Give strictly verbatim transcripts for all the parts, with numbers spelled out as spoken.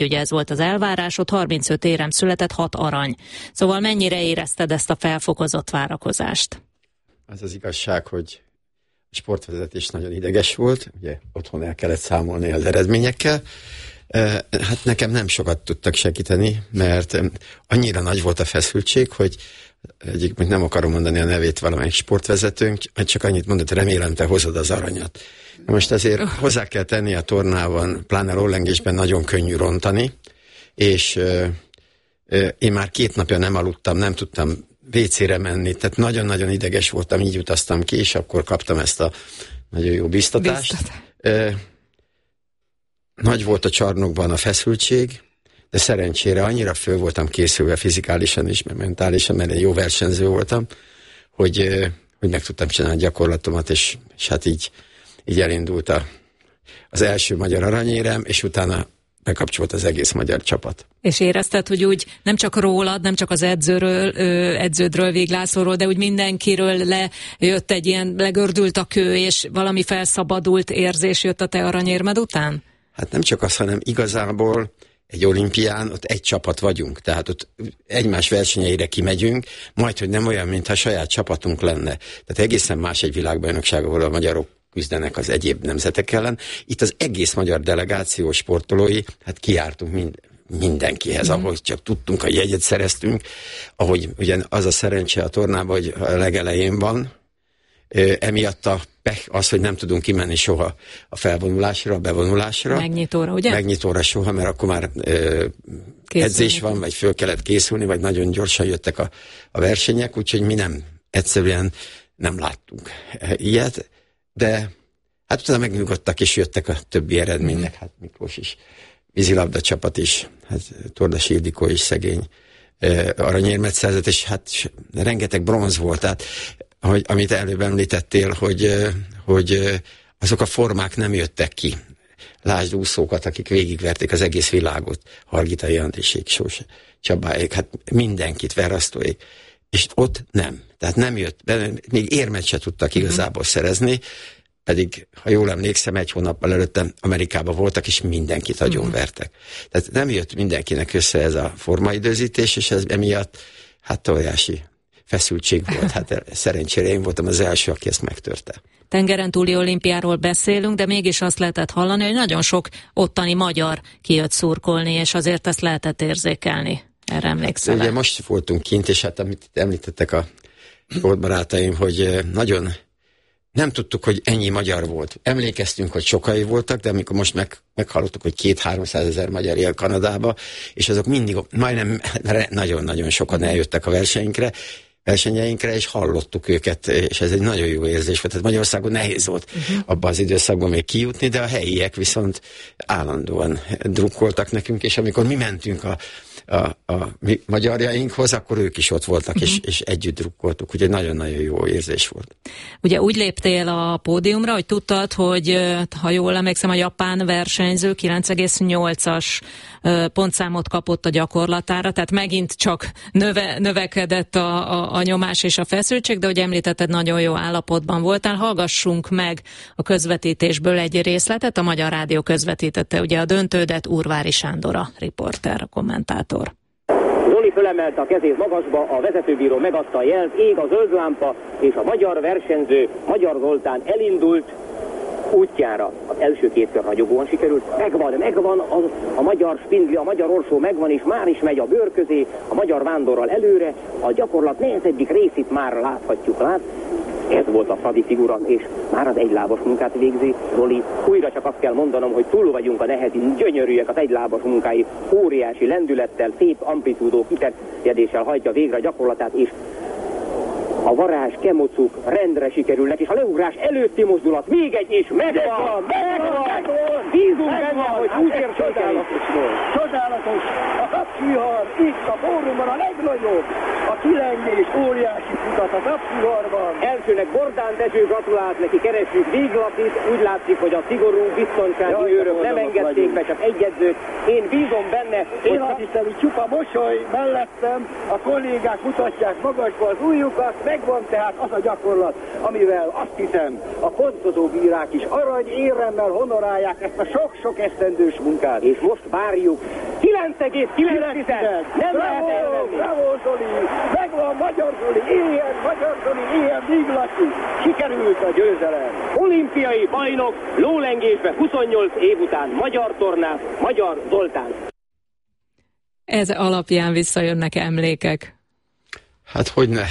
Ugye ez volt az elvárás, ott harmincöt érem született, hat arany. Szóval mennyire érezted ezt a felfokozott várakozást? Az az igazság, hogy a sportvezetés nagyon ideges volt, ugye otthon el kellett számolni az eredményekkel. Hát nekem nem sokat tudtak segíteni, mert annyira nagy volt a feszültség, hogy egyik, még nem akarom mondani a nevét valamelyik sportvezetőnk, csak annyit mondott, remélem te hozod az aranyat. Most azért hozzá kell tenni, a tornában, pláne rollengésben nagyon könnyű rontani, és ö, ö, én már két napja nem aludtam, nem tudtam vécére menni, tehát nagyon-nagyon ideges voltam, így utaztam ki, és akkor kaptam ezt a nagyon jó biztatást. Ö, nagy volt a csarnokban a feszültség, de szerencsére annyira föl voltam készülve fizikálisan is, mert mentálisan, mert egy jó versenyző voltam, hogy, hogy meg tudtam csinálni a gyakorlatomat, és, és hát így, így elindult a, az első magyar aranyérem, és utána bekapcsolt az egész magyar csapat. És érezted, hogy úgy nem csak rólad, nem csak az edzőről, edződről, Véglászlóról, de úgy mindenkiről lejött egy ilyen, legördült a kő, és valami felszabadult érzés jött a te aranyérmed után? Hát nem csak az, hanem igazából egy olimpián ott egy csapat vagyunk, tehát ott egymás versenyeire kimegyünk, majd, hogy nem olyan, mintha saját csapatunk lenne. Tehát egészen más egy világbajnokság, ahol a magyarok küzdenek az egyéb nemzetek ellen. Itt az egész magyar delegáció sportolói, hát kijártunk mind, mindenkihez, mm. ahogy csak tudtunk, a jegyet szereztünk, ahogy ugyan az a szerencse a tornában, hogy a legelején van, emiatt a pech az, hogy nem tudunk kimenni soha a felvonulásra, a bevonulásra. Megnyitóra, ugye? Megnyitóra soha, mert akkor már ö, edzés van, vagy föl kellett készülni, vagy nagyon gyorsan jöttek a, a versenyek, úgyhogy mi nem, egyszerűen nem láttunk ilyet, de hát utána megnyugodtak, és jöttek a többi eredmények, hát Miklós is, vízilabda csapat is, hát Tordas Ildikó is szegény aranyérmet szerzett, és hát rengeteg bronz volt, tehát hogy, amit előbb említettél, hogy, hogy azok a formák nem jöttek ki. Lásd úszókat, akik végigverték az egész világot, Hargitai Andrisék, Sós Csabáék, hát mindenkit, Verasztóék, és ott nem. Tehát nem jött, még érmet se tudtak igazából szerezni, pedig, ha jól emlékszem, egy hónappal előtte Amerikában voltak, és mindenkit agyonvertek. Tehát nem jött mindenkinek össze ez a formaidőzítés, és ez emiatt hát óriási feszültség volt. Hát szerencsére én voltam az első, aki ezt megtörte. Tengeren túli olimpiáról beszélünk, de mégis azt lehetett hallani, hogy nagyon sok ottani magyar kijött szurkolni, és azért ezt lehetett érzékelni. Erre emlékszel? Hát, ugye most voltunk kint, és hát amit említettek a sportbarátaim, hogy nagyon nem tudtuk, hogy ennyi magyar volt. Emlékeztünk, hogy sokai voltak, de amikor most meg, meghallottuk, hogy két-háromszázezer magyar él Kanadába, és azok mindig, majdnem nagyon-nagyon sokan eljöttek a versenyünkre, versenyeinkre, és hallottuk őket, és ez egy nagyon jó érzés volt. Tehát Magyarországon nehéz volt uh-huh. abban az időszakban még kijutni, de a helyiek viszont állandóan drukkoltak nekünk, és amikor mi mentünk a a, a mi magyarjainkhoz, akkor ők is ott voltak, uh-huh. és, és együtt drukkoltuk, úgyhogy nagyon-nagyon jó érzés volt. Ugye úgy léptél a pódiumra, hogy tudtad, hogy ha jól emlékszem, a japán versenyző kilenc egész nyolcas pontszámot kapott a gyakorlatára, tehát megint csak növe, növekedett a, a, a nyomás és a feszültség, de hogy említetted, nagyon jó állapotban voltál. Hallgassunk meg a közvetítésből egy részletet, a Magyar Rádió közvetítette ugye a döntődet, Úrvári Sándor a riporter, a kommentátor. Zoli fölemelte a kezét magasba, a vezetőbíró megadta a jelt, ég a zöld lámpa, és a magyar versenyző, Magyar Zoltán elindult útjára. Az első kétszer ragyogóan sikerült, megvan, megvan az, a magyar spindli, a magyar orsó megvan, és már is megy a bőr közé, a magyar vándorral előre, a gyakorlat nehezebbik részét már láthatjuk, lát. Ez volt a Fradi figura, és már az egylábas munkát végzi Zoli. Újra csak azt kell mondanom, hogy túl vagyunk a nehezin, gyönyörűek az egylábas munkái, óriási lendülettel, szép amplitúdó kiterjedéssel hajtja végre a gyakorlatát, és a varázs, kemocuk rendre sikerülnek, és a leugrás előtti mozdulat még egy, és megvan, megvan, megvan, bízunk benne, hogy útért csodálatos volt. Csodálatos, a Tapsvihar, itt a fórumban a legnagyobb, a kilengés óriási futat a Tapsviharban. Első elsőnek Bordán Dezső gratulált neki, keressük Víglapit, úgy látszik, hogy a szigorú biztonsági Jaj, őrök nem engedték be, csak egy edzőt. Én bízom benne, hogy... Én azt hiszem, hogy csupa mosoly mellettem, a kollégák mutatják magasba az ujjukat, megvan tehát az a gyakorlat, amivel azt hiszem, a pontozó bírák is arany érremmel honorálják ezt a sok-sok esztendős munkát. És most várjuk kilenc egész kilenc. Nem bravo, bravo Zoli, megvan Magyar Zoli, ilyen Magyar Zoli, ilyen Víglaki, sikerült a győzelem. Olimpiai bajnok lólengésbe huszonnyolc év után magyar tornás, Magyar Zoltán. Ez alapján visszajönnek emlékek. Hát hogyne.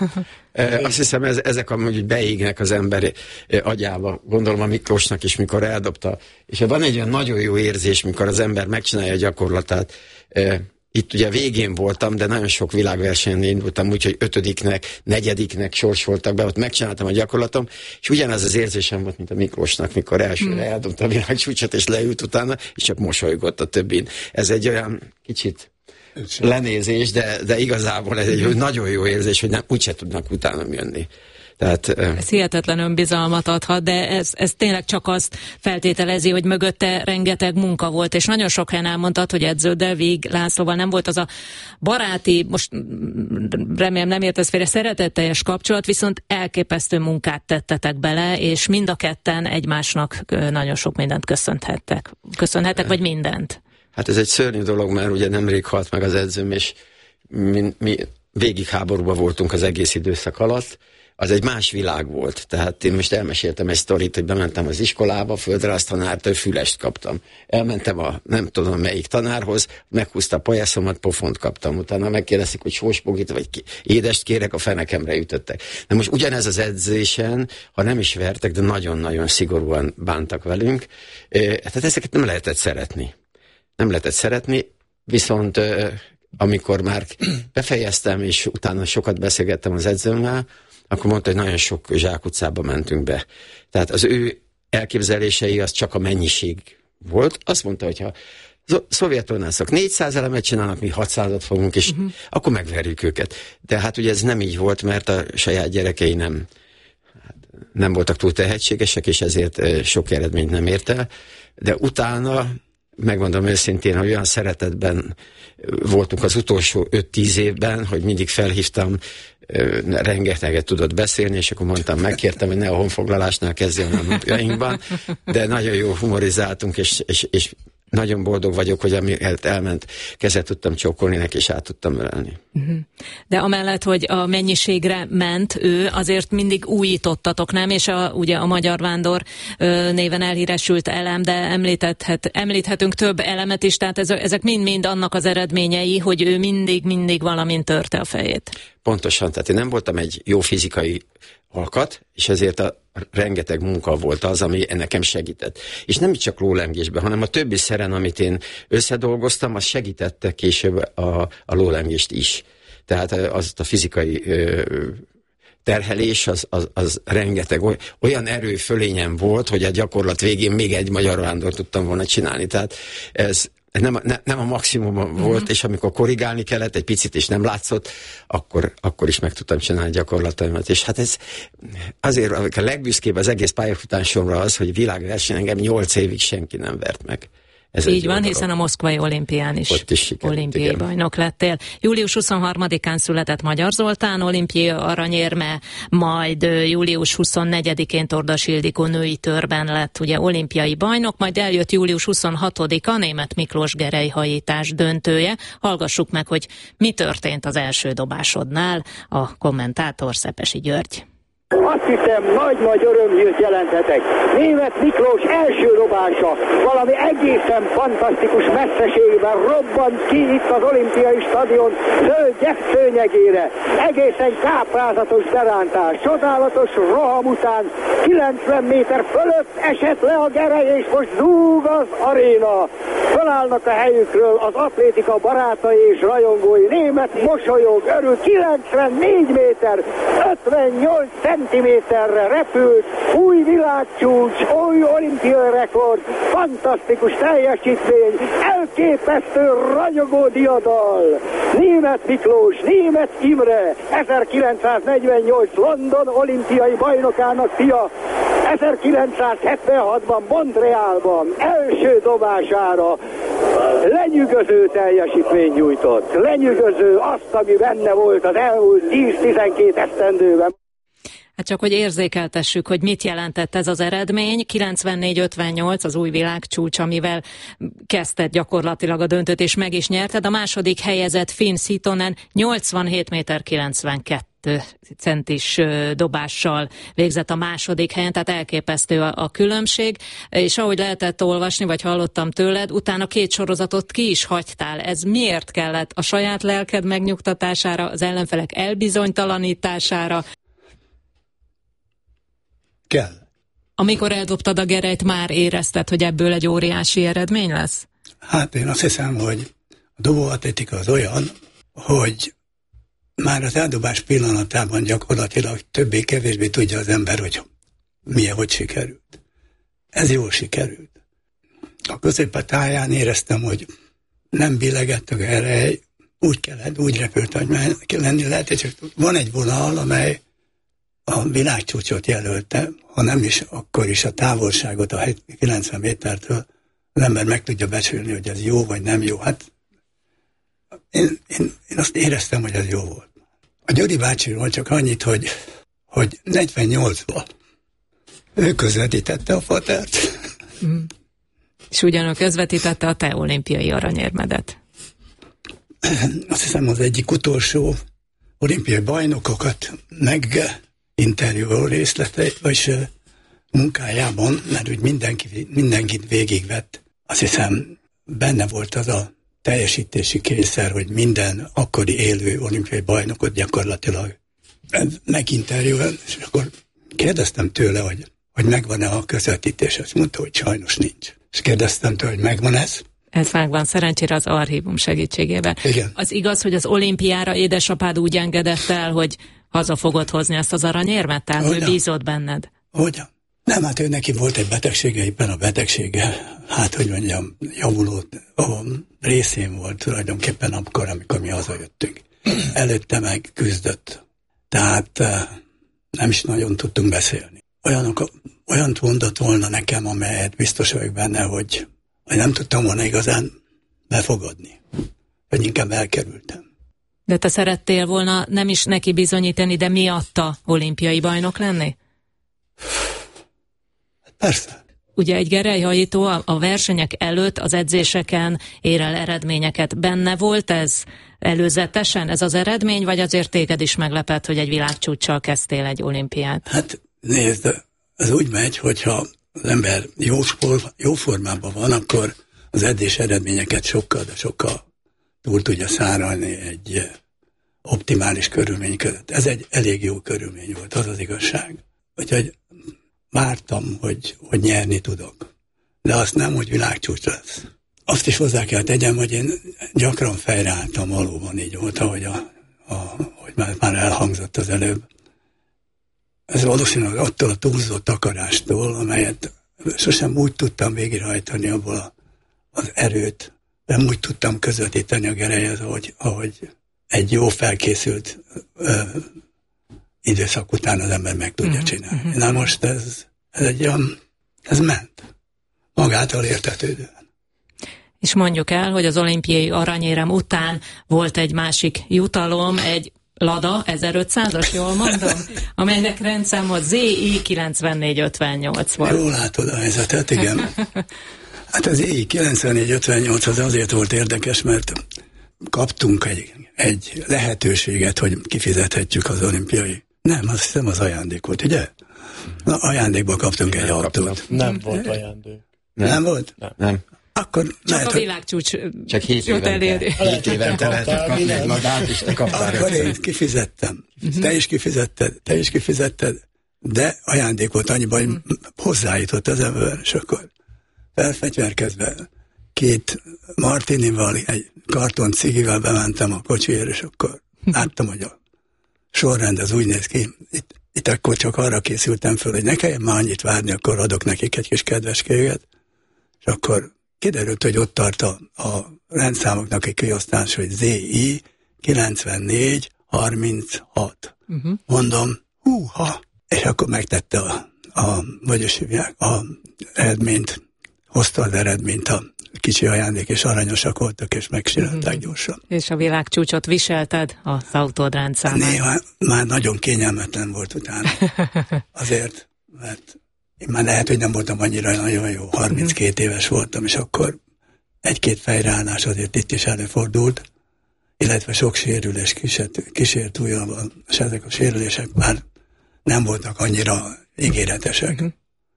Azt hiszem, ez, ezek amúgy beégnek az ember agyába. Gondolom a Miklósnak is, mikor eldobta. És van egy olyan nagyon jó érzés, mikor az ember megcsinálja a gyakorlatát. Itt ugye végén voltam, de nagyon sok világversenyen indultam, úgyhogy ötödiknek, negyediknek sorsoltak be, ott megcsináltam a gyakorlatom, és ugyanaz az érzésem volt, mint a Miklósnak, mikor elsőre hmm. eldobta a világcsúcsot, és leült utána, és csak mosolygott a többin. Ez egy olyan kicsit lenézés, de, de igazából ez egy nagyon jó érzés, hogy nem, úgyse tudnak utána jönni. Tehát, ez hihetetlen önbizalmat adhat, de ez, ez tényleg csak azt feltételezi, hogy mögötte rengeteg munka volt, és nagyon sok helyen elmondtad, hogy edződdel, Víg Lászlóval nem volt az a baráti, most remélem nem értesz félre, szeretetteljes kapcsolat, viszont elképesztő munkát tettetek bele, és mind a ketten egymásnak nagyon sok mindent köszönhettek. Köszönhettek, vagy mindent? Hát ez egy szörnyű dolog, mert ugye nemrég halt meg az edzőm, és mi, mi végig háborúban voltunk az egész időszak alatt. Az egy más világ volt. Tehát én most elmeséltem egy sztorit, hogy bementem az iskolába, földrajztanártól fülest kaptam. Elmentem a nem tudom melyik tanárhoz, meghúzta a pajászomat, pofont kaptam. Utána megkérdezik, hogy sósbogit vagy ki, édest kérek, a fenekemre ütöttek. De most ugyanez az edzésen, ha nem is vertek, de nagyon-nagyon szigorúan bántak velünk. Tehát ezeket nem lehetett szeretni. Nem lehetett szeretni, viszont amikor már befejeztem, és utána sokat beszélgettem az edzőmmel, akkor mondta, hogy nagyon sok zsákutcába mentünk be. Tehát az ő elképzelései az csak a mennyiség volt. Azt mondta, hogy ha szovjettornászok négyszáz elemet csinálnak, mi hatszázat fogunk, és uh-huh. akkor megverjük őket. De hát ugye ez nem így volt, mert a saját gyerekei nem, nem voltak túl tehetségesek, és ezért sok eredményt nem ért el. De utána, megmondom őszintén, hogy olyan szeretetben voltunk az utolsó öt-tíz évben, hogy mindig felhívtam, rengeteget tudott beszélni, és akkor mondtam, megkértem, hogy ne a honfoglalásnál kezdjen a napjainkban, de nagyon jó humorizáltunk, és, és, és nagyon boldog vagyok, hogy amiért elment, kezet tudtam csókolni neki, és át tudtam ölelni. De amellett, hogy a mennyiségre ment ő, azért mindig újítottatok, nem? És a, ugye a Magyar Vándor ö, néven elhíresült elem, de említhet, említhetünk több elemet is, tehát ez, ezek mind-mind annak az eredményei, hogy ő mindig-mindig valamint törte a fejét. Pontosan, tehát én nem voltam egy jó fizikai alkat, és ezért a rengeteg munka volt az, ami nekem segített. És nem csak lólengésben, hanem a többi szeren, amit én összedolgoztam, az segítette később a, a lólengést is. Tehát az a fizikai ö, terhelés, az, az, az rengeteg olyan erő fölényem volt, hogy a gyakorlat végén még egy Magyar Vándor tudtam volna csinálni. Tehát ez nem, ne, nem a maximum uh-huh. volt, és amikor korrigálni kellett, egy picit is nem látszott, akkor, akkor is meg tudtam csinálni gyakorlataimat. És hát ez azért a legbüszkébb az egész pályafutásomra az, hogy világverseny engem nyolc évig senki nem vert meg. Ez így van, hiszen a moszkvai olimpián is, is sikerült, olimpiai igen. bajnok lettél. július huszonharmadikán született Magyar Zoltán, olimpiai aranyérme, majd július huszonnegyedikén Tordas Ildikó női törben lett ugye olimpiai bajnok, majd eljött július huszonhatodika Németh Miklós gerelyhajítás döntője. Hallgassuk meg, hogy mi történt az első dobásodnál, a kommentátor Szepesi György. Azt hiszem, nagy-nagy örömhírt jelenthetek. Németh Miklós első dobása valami egészen fantasztikus messzeségben robbant ki itt az olimpiai stadion zöld gyepszőnyegére. Egészen káprázatos berántás, csodálatos roham után kilencven méter fölött esett le a gerej, és most zúg az aréna. Fölállnak a helyükről az atlétika barátai és rajongói. Németh mosolyog, örül, kilencvennégy méter, ötvennyolc centiméterre repült, új világcsúcs, új olimpiai rekord, fantasztikus teljesítmény, elképesztő ragyogó diadal. Németh Miklós, Németh Imre, ezerkilencszáznegyvennyolc London olimpiai bajnokának fia, ezerkilencszázhetvenhatban Montrealban első dobására lenyűgöző teljesítmény nyújtott. Lenyűgöző azt, ami benne volt az elmúlt tíz-tizenkét esztendőben. Hát csak, hogy érzékeltessük, hogy mit jelentett ez az eredmény. kilencvennégy ötvennyolc az új világcsúcs, amivel kezdted gyakorlatilag a döntőt, és meg is nyerted. A második helyezett Finn Sitonen nyolcvanhét méter kilencvenkettő centis dobással végzett a második helyen, tehát elképesztő a, a különbség, és ahogy lehetett olvasni, vagy hallottam tőled, utána két sorozatot ki is hagytál. Ez miért kellett? A saját lelked megnyugtatására, az ellenfelek elbizonytalanítására? Kell. Amikor eldobtad a gerelyt, már érezted, hogy ebből egy óriási eredmény lesz? Hát én azt hiszem, hogy a dobóatlétika az olyan, hogy már az eldobás pillanatában gyakorlatilag többé-kevésbé tudja az ember, hogy milyen, hogy sikerült. Ez jól sikerült. A középatáján éreztem, hogy nem billegett a gerej, úgy kellett, úgy repült, hogy lenni lehet, és van egy vonal, amely a világcsúcsot jelölte, ha nem is, akkor is a távolságot a kilencven métertől az ember meg tudja becsülni, hogy ez jó vagy nem jó. Hát én, én, én azt éreztem, hogy ez jó volt. A Gyuri bácsiról csak annyit, hogy, hogy negyvennyolcban ő közvetítette a fatert. Mm. És ugyanúgy közvetítette a te olimpiai aranyérmedet. Azt hiszem, az egyik utolsó olimpiai bajnokokat meg interjúval részlete, vagy munkájában, mert úgy mindenki, mindenkit végigvett. Azt hiszem, benne volt az a teljesítési kényszer, hogy minden akkori élő olimpiai bajnokot gyakorlatilag meginterjúval, és akkor kérdeztem tőle, hogy, hogy megvan-e a közvetítés. Azt mondta, hogy sajnos nincs. És kérdeztem tőle, hogy megvan ez? Ez megvan, szerencsére az archívum segítségével. Igen. Az igaz, hogy az olimpiára édesapád úgy engedett el, hogy haza fogod hozni ezt az aranyérmet? Tehát ő bízott benned? Hogyan? Nem, hát ő neki volt egy betegsége, éppen a betegsége, hát hogy mondjam, javuló a részén volt tulajdonképpen akkor, amikor mi hazajöttünk. Előtte meg küzdött. Tehát nem is nagyon tudtunk beszélni. Olyanok, olyant mondott volna nekem, amelyet biztos vagyok benne, hogy, hogy nem tudtam volna igazán befogadni. Vagy inkább elkerültem. De te szerettél volna nem is neki bizonyítani, de miatta olimpiai bajnok lenni? Persze. Ugye egy gerelyhajító a, a versenyek előtt, az edzéseken ér el eredményeket. Benne volt ez előzetesen, ez az eredmény, vagy azért téged is meglepett, hogy egy világcsúccsal kezdtél egy olimpiát? Hát nézd, ez úgy megy, hogyha az ember jó, spor, jó formában van, akkor az edzés eredményeket sokkal, de sokkal túl tudja száralni egy optimális körülmény között. Ez egy elég jó körülmény volt, az az igazság. Úgyhogy vártam, hogy, hogy nyerni tudok. De azt nem, hogy világcsúcs lesz. Azt is hozzá kell tegyem, hogy én gyakran fejreálltam, valóban így volt, ahogy, a, a, hogy már, már elhangzott az előbb. Ez valószínűleg attól a túlzott akarástól, amelyet sosem úgy tudtam végrehajtani abból a, az erőt, nem úgy tudtam közvetíteni a gerelyhez, ahogy, ahogy egy jó felkészült ö, időszak után az ember meg tudja uh-huh, csinálni. Uh-huh. Na most ez, ez egy olyan, ez ment. Magától értetődően. És mondjuk el, hogy az olimpiai aranyérem után volt egy másik jutalom, egy Lada ezerötszázas, jól mondom, amelynek rendszámot Z I kilencvennégy ötvennyolc volt. Jól látod a helyzetet, igen. Hát az Z I kilencvennégy ötvennyolc az azért volt érdekes, mert kaptunk egy, egy lehetőséget, hogy kifizethetjük az olimpiai. Nem, azt hiszem az ajándék volt, ugye? Na, ajándékba kaptunk nem egy autót. Nem volt ajándék. Nem, nem volt? Nem. nem. Akkor csak lehet, a világcsúcs csak hét évente, hét évente lehetett kapni egy ladát, és te kaptál. Akkor én kifizettem. Uh-huh. Te is kifizetted, te is kifizetted, de ajándék volt annyiban, hogy uh-huh. hozzájutott az ember, és akkor felfegyverkezve két martinival, egy karton cigivel bementem a kocsiért, és akkor láttam, hogy a sorrend az úgy néz ki. Itt, itt akkor csak arra készültem föl, hogy ne kelljen már annyit várni, akkor adok nekik egy kis kedveskéget, és akkor kiderült, hogy ott tart a, a rendszámoknak egy kiosztás, hogy zé i kilencvennégy harminchat. Uh-huh. Mondom, húha! És akkor megtette a, a vagyis a eredményt, hozta az eredményt, a kicsi ajándék, és aranyosak voltak, és megcsinálták uh-huh. gyorsan. És a világcsúcsot viselted az autód rendszámán? Néha már nagyon kényelmetlen volt utána. Azért, mert én már lehet, hogy nem voltam annyira nagyon jó. harminckét uh-huh. éves voltam, és akkor egy-két fejreállás azért itt is előfordult, illetve sok sérülés kísért, kísért újabban, és ezek a sérülések már nem voltak annyira ígéretesek. Uh-huh.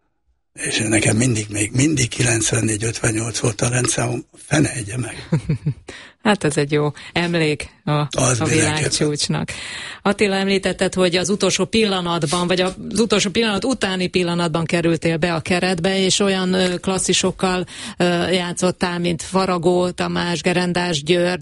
És nekem mindig, még mindig kilencvennégy ötvennyolc volt a rendszámom, fene egye meg. Hát ez egy jó emlék a, a világcsúcsnak. Attila, említetted, hogy az utolsó pillanatban, vagy az utolsó pillanat utáni pillanatban kerültél be a keretbe, és olyan klasszisokkal játszottál, mint Faragó Tamás, Gerendás György.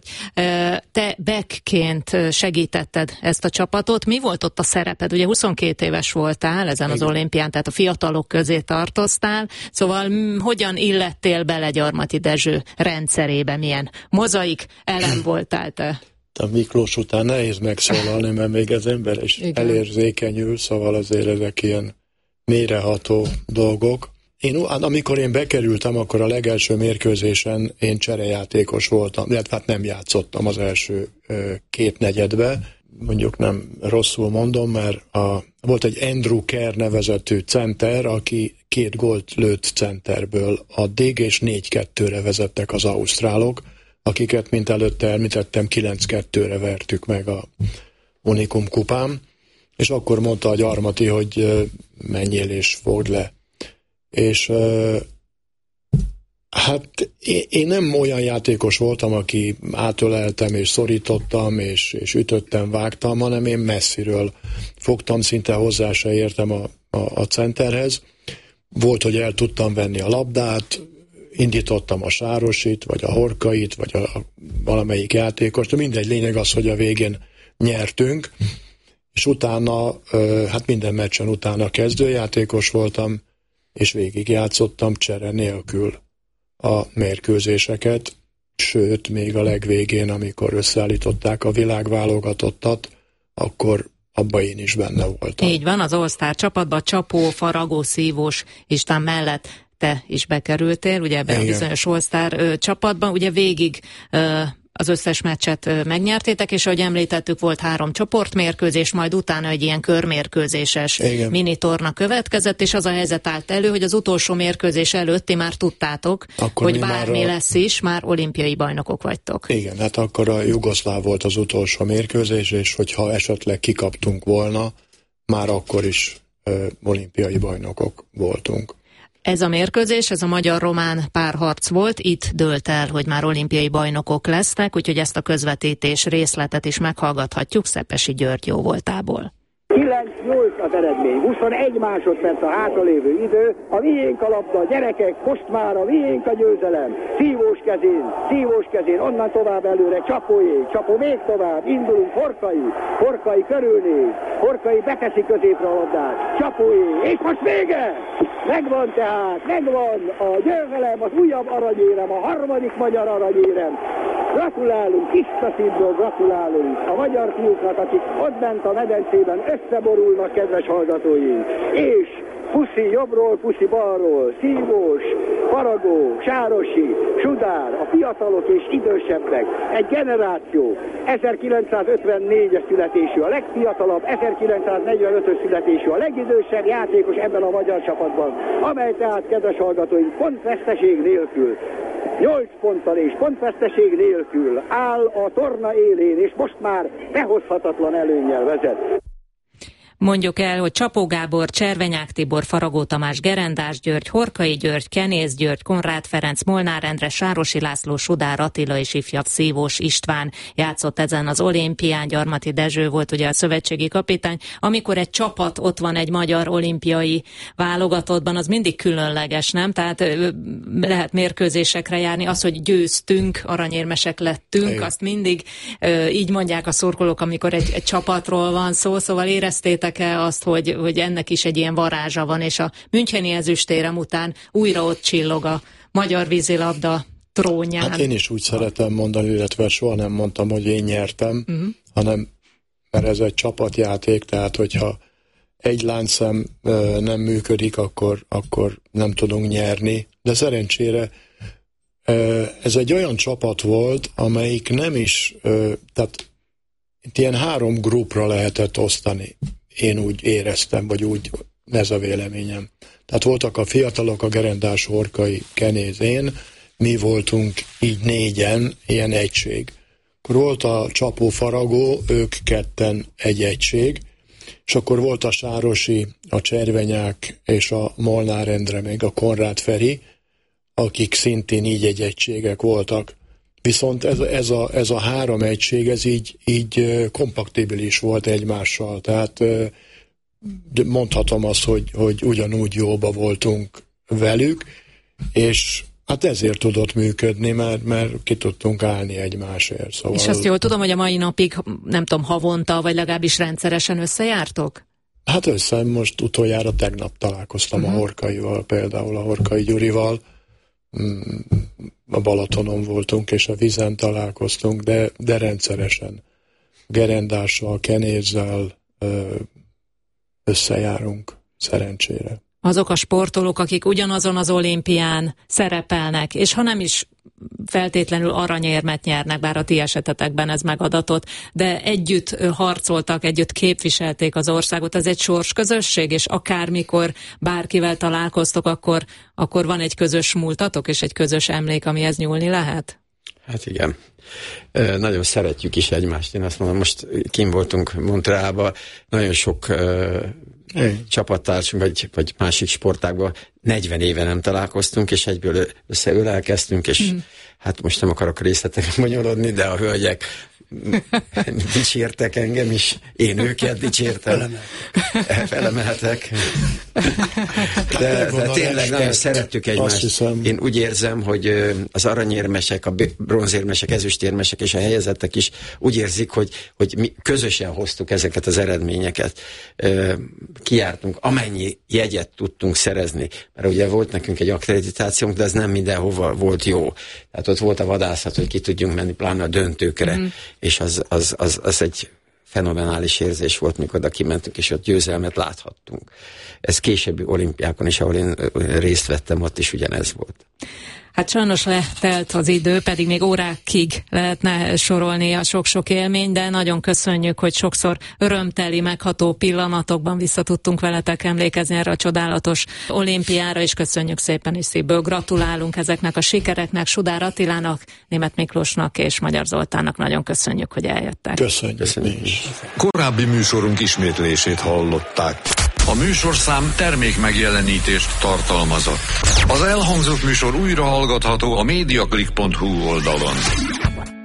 Te backként segítetted ezt a csapatot. Mi volt ott a szereped? Ugye huszonkét éves voltál ezen az olimpián, tehát a fiatalok közé tartoztál. Szóval m- hogyan illettél bele Gyarmati Dezső rendszerébe? Milyen mozaik elem voltál te? A Miklós után nehéz megszólalni, mert még az ember is igen. elérzékenyül, szóval azért ezek ilyen mélyreható dolgok. Én, amikor én bekerültem, akkor a legelső mérkőzésen én cserejátékos voltam, illetve hát nem játszottam az első ö, két negyedbe, mondjuk nem rosszul mondom, mert a, volt egy Andrew Kerr nevezetű center, aki két gólt lőtt centerből addig, és négy kettőre vezettek az ausztrálok, akiket, mint előtte említettem, kilenc kettőre vertük meg a Unicum kupán, és akkor mondta a Gyarmati, hogy menjél és fogd le. És hát én nem olyan játékos voltam, aki átöleltem és szorítottam, és, és ütöttem, vágtam, hanem én messziről fogtam, szinte hozzá se értem a, a, a centerhez. Volt, hogy el tudtam venni a labdát, indítottam a Sárosit, vagy a Horkait, vagy a, a valamelyik játékost, de mindegy, lényeg az, hogy a végén nyertünk, és utána, hát minden meccsen utána kezdőjátékos voltam, és végigjátszottam csere nélkül a mérkőzéseket, sőt, még a legvégén, amikor összeállították a világválogatottat, akkor abban én is benne voltam. Így van, az All-Star csapatban Csapó, Faragó, Szívós István mellett te is bekerültél, ugye ebben a bizonyos All-Star csapatban, ugye végig ö, az összes meccset ö, megnyertétek, és ahogy említettük, volt három csoportmérkőzés, majd utána egy ilyen körmérkőzéses igen. minitorna következett, és az a helyzet állt elő, hogy az utolsó mérkőzés előtt ti már tudtátok, akkor hogy bármi a... lesz is, már olimpiai bajnokok vagytok. Igen, hát akkor a jugoszláv volt az utolsó mérkőzés, és hogyha esetleg kikaptunk volna, már akkor is ö, olimpiai bajnokok voltunk. Ez a mérkőzés, ez a magyar-román párharc volt, itt dőlt el, hogy már olimpiai bajnokok lesznek, úgyhogy ezt a közvetítés részletet is meghallgathatjuk Szepesi György jóvoltából. kilenc nyolc az eredmény, huszonegy másodperc a hátralévő idő, a miénk a labda, gyerekek, most már a miénk a győzelem, szívós kezén, szívós kezén, onnan tovább előre, Csapójé, Csapó még tovább, indulunk, Horkai, Horkai körülnéz, Horkai beteszi középre a labdát, Csapójé, és most vége! Megvan tehát, megvan a győzelem, az újabb aranyérem, a harmadik magyar aranyérem. Gratulálunk, tiszta szívből gratulálunk a magyar fiúknak, akik ott bent a medencében összeborulnak, kedves hallgatóink. És puszi jobbról, puszi balról, Szívós, Faragó, Sárosi, Sudár, a fiatalok és idősebbek. Egy generáció, ezerkilencszázötvennégyes születésű, a legfiatalabb, ezerkilencszáznegyvenötös születésű, a legidősebb játékos ebben a magyar csapatban, amely tehát, kedves hallgatóink, pontveszteség nélkül, nyolc ponttal és pontveszteség nélkül áll a torna élén, és most már behozhatatlan előnnyel vezet. Mondjuk el, hogy Csapó Gábor, Cservenyák Tibor, Faragó Tamás, Gerendás György, Horkai György, Kenész György, Konrád Ferenc, Molnár Endre, Sárosi László, Sudár Attila és ifjabb Szívós István játszott ezen az olimpián. Gyarmati Dezső volt ugye a szövetségi kapitány. Amikor egy csapat ott van egy magyar olimpiai válogatottban, az mindig különleges, nem? Tehát lehet mérkőzésekre járni. Az, hogy győztünk, aranyérmesek lettünk, igen. Azt mindig így mondják a szurkolók, amikor egy, egy csapatról van szó, szóval éreztétek éreztétek-e azt, hogy, hogy ennek is egy ilyen varázsa van, és a müncheni ezüstérem után újra ott csillog a magyar vízilabda trónján? Hát én is úgy szeretem mondani, illetve soha nem mondtam, hogy én nyertem, uh-huh. hanem mert ez egy csapatjáték, tehát hogyha egy láncszem ö, nem működik, akkor, akkor nem tudunk nyerni. De szerencsére ö, ez egy olyan csapat volt, amelyik nem is, ö, tehát itt ilyen három grupra lehetett osztani. Én úgy éreztem, vagy úgy, ez a véleményem. Tehát voltak a fiatalok, a Gerendás, Horkai, Kenéz, én, mi voltunk így négyen, ilyen egység. Akkor volt a Csapó Faragó, ők ketten egy egység, és akkor volt a Sárosi, a Cservenyák és a Molnár Endre, még a Konrád Feri, akik szintén így egy egységek voltak. Viszont ez, ez, a, ez a három egység, ez így, így kompatibilis volt egymással, tehát mondhatom azt, hogy, hogy ugyanúgy jóba voltunk velük, és hát ezért tudott működni, mert, mert ki tudtunk állni egymásért. Szóval... És azt jól tudom, hogy a mai napig, nem tudom, havonta, vagy legalábbis rendszeresen összejártok? Hát össze, most utoljára tegnap találkoztam uh-huh. a Horkaival, például a Horkai Gyurival, a Balatonon voltunk, és a vízen találkoztunk, de, de rendszeresen. Gerendással, Kenézzel összejárunk, szerencsére. Azok a sportolók, akik ugyanazon az olimpián szerepelnek, és ha nem is feltétlenül aranyérmet nyernek, bár a ti esetetekben ez megadatott, de együtt harcoltak, együtt képviselték az országot, ez egy sorsközösség, és akármikor bárkivel találkoztok, akkor, akkor van egy közös múltatok, és egy közös emlék, amihez nyúlni lehet? Hát igen. E, nagyon szeretjük is egymást. Én azt mondom, most kint voltunk Montrealban, nagyon sok e, csapattársunk, vagy, vagy másik sportágban negyven éve nem találkoztunk, és egyből összeölelkeztünk, és mm. hát most nem akarok részletekre bonyolodni, de a hölgyek dicsértek engem is, én őket dicsértem. Felemeltek. De, de tényleg nagyon szeretjük egymást. Én úgy érzem, hogy az aranyérmesek, a bronzérmesek, ezüstérmesek és a helyezettek is úgy érzik, hogy, hogy mi közösen hoztuk ezeket az eredményeket. Kijártunk, amennyi jegyet tudtunk szerezni. Mert ugye volt nekünk egy akkreditációnk, de ez nem mindenhova volt jó. Tehát ott volt a vadászat, hogy ki tudjunk menni, pláne a döntőkre. Mm. És az, az, az, az egy fenomenális érzés volt, mikor oda kimentünk, és ott győzelmet láthattunk. Ez későbbi olimpiákon is, ahol én részt vettem, ott is ugyanez volt. Hát sajnos letelt az idő, pedig még órákig lehetne sorolni a sok-sok élmény, de nagyon köszönjük, hogy sokszor örömteli, megható pillanatokban vissza tudtunk veletek emlékezni erre a csodálatos olimpiára, és köszönjük szépen, és szívből gratulálunk ezeknek a sikereknek, Sudár Attilának, Németh Miklósnak és Magyar Zoltánnak. Nagyon köszönjük, hogy eljöttek. Köszönjük. köszönjük. Korábbi műsorunk ismétlését hallották. A műsorszám termék megjelenítést tartalmazott. Az elhangzott műsor újra hallgatható a mediaclick pont hu oldalon.